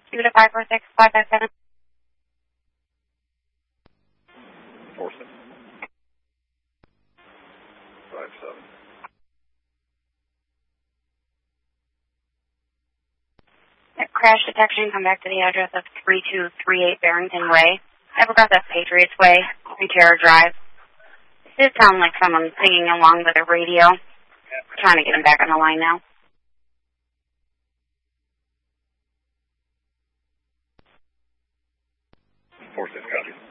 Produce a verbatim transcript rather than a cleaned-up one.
two to five four six five five seven. Four six. Five seven. Crash detection, come back to the address of three two three eight Barrington Way. I forgot that's Patriots Way, Terra Drive. It did sound like someone singing along with the radio. I'm trying to get him back on the line now. Four six, copy.